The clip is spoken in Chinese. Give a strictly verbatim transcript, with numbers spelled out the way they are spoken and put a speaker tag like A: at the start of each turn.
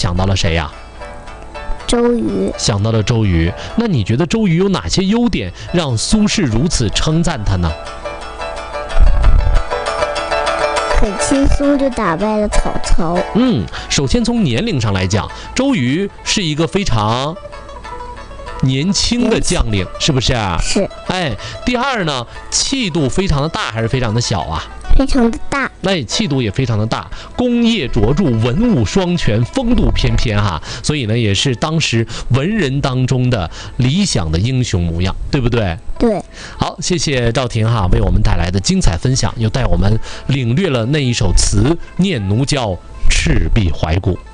A: 想到了谁呀？
B: 周瑜。
A: 想到了周瑜。那你觉得周瑜有哪些优点让苏轼如此称赞他呢？
B: 很轻松就打败了曹操。
A: 嗯，首先从年龄上来讲，周瑜是一个非常年轻的将领，是不是啊？
B: 是。
A: 哎，第二呢，气度非常的大还是非常的小啊？
B: 非常的大。
A: 那气度也非常的大，功业卓著，文武双全，风度翩翩哈，所以呢，也是当时文人当中的理想的英雄模样，对不对？
B: 对。
A: 好，谢谢赵婷哈为我们带来的精彩分享，又带我们领略了那一首词《念奴娇·赤壁怀古》。